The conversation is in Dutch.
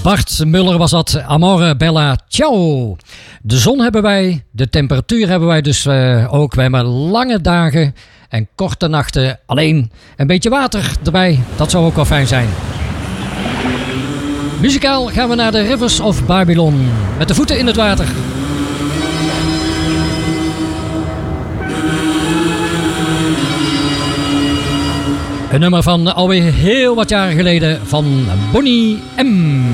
Bart Muller was dat. Amore Bella Ciao. De zon hebben wij. De temperatuur hebben wij dus ook. We hebben lange dagen en korte nachten. Alleen een beetje water erbij. Dat zou ook wel fijn zijn. Muzikaal gaan we naar de Rivers of Babylon. Met de voeten in het water. Een nummer van alweer heel wat jaren geleden van Bonnie M.